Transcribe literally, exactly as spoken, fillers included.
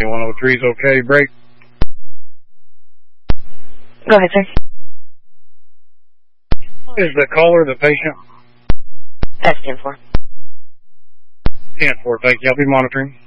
one oh three is okay. Break. Go ahead, sir. Is the caller the patient? That's ten four. ten four, thank you. I'll be monitoring.